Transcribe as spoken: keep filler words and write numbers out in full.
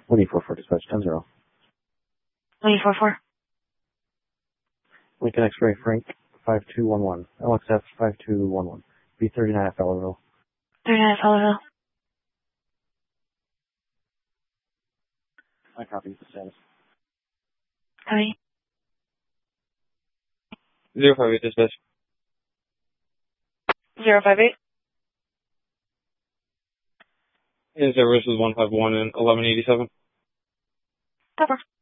one eight four four dispatch, ten zero. one eight four four. Lincoln X-ray Frank five two one one. L X F five two one one. B thirty-nine at Fowlerville. thirty-nine at Fowlerville. I copy the status. Copy. Zero five eight dispatch. Zero five eight. In service with one five one and eleven eighty-seven. Copper.